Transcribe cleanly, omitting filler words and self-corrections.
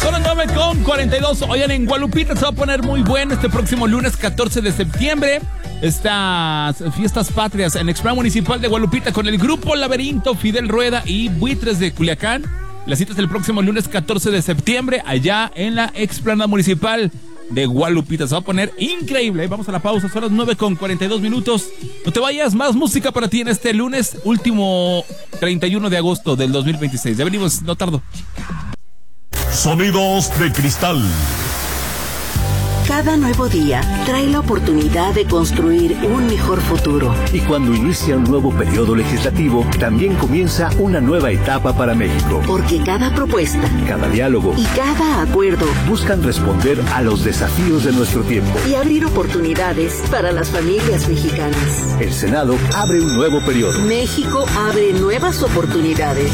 Son las 9:42. Oigan, en Gualupita se va a poner muy bueno este próximo lunes 14 de septiembre. Estas fiestas patrias en Explanada Municipal de Gualupita con el grupo Laberinto, Fidel Rueda y Buitres de Culiacán. La cita es el próximo lunes 14 de septiembre allá en la Explanada Municipal de Gualupita. Se va a poner increíble. Vamos a la pausa, son las 9:42. No te vayas, más música para ti en este lunes, último 31 de agosto del 2026. Ya venimos, no tardo. Sonidos de cristal. Cada nuevo día trae la oportunidad de construir un mejor futuro. Y cuando inicia un nuevo periodo legislativo, también comienza una nueva etapa para México. Porque cada propuesta, cada diálogo y cada acuerdo buscan responder a los desafíos de nuestro tiempo y abrir oportunidades para las familias mexicanas. El Senado abre un nuevo periodo. México abre nuevas oportunidades.